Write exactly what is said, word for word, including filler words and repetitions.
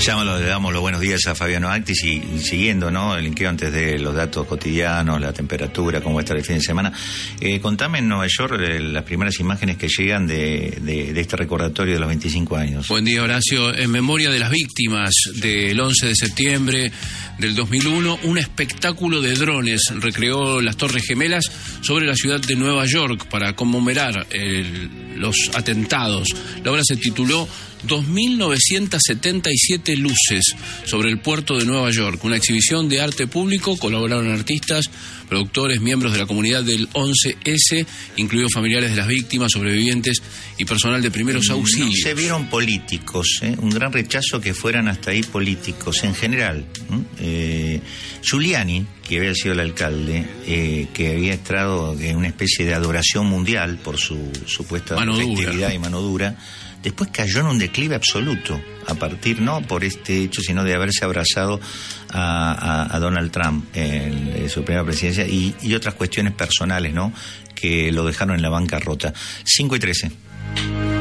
Llámalo, le damos los buenos días a Fabiano Actis y, y siguiendo, ¿no? El linkeo antes de los datos cotidianos, la temperatura, cómo va a estar el fin de semana. Eh, contame en Nueva York eh, las primeras imágenes que llegan de, de, de este recordatorio de los veinticinco años. Buen día, Horacio. En memoria de las víctimas del once de septiembre del dos mil uno, un espectáculo de drones recreó las Torres Gemelas sobre la ciudad de Nueva York para conmemorar el, los atentados. La obra se tituló dos mil novecientas setenta y siete luces sobre el puerto de Nueva York, una exhibición de arte público. Colaboraron artistas, productores, miembros de la comunidad del once ese, incluidos familiares de las víctimas, sobrevivientes y personal de primeros auxilios. No se vieron políticos, ¿eh? Un gran rechazo que fueran hasta ahí políticos en general. Eh, Giuliani, que había sido el alcalde, eh, que había entrado en una especie de adoración mundial por su supuesta efectividad y mano dura, después cayó en un declive absoluto, a partir, no por este hecho, sino de haberse abrazado a, a, a Donald Trump en, en su primera presidencia y, y otras cuestiones personales, ¿no?, que lo dejaron en la bancarrota. cinco y trece.